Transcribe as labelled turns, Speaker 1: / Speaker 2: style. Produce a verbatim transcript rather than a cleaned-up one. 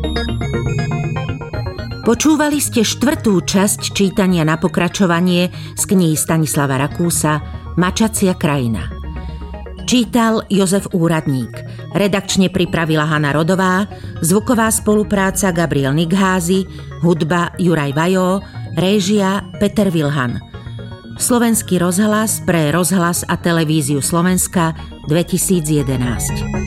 Speaker 1: Počúvali ste štvrtú časť čítania na pokračovanie z knihy Stanislava Rakúsa Mačacia krajina. Čítal Jozef Úradník, redakčne pripravila Hana Rodová, zvuková spolupráca Gabriel Nigházy, hudba Juraj Vajó, réžia Peter Vilhan. Slovenský rozhlas pre rozhlas a televíziu Slovenska dvetisícjedenásť.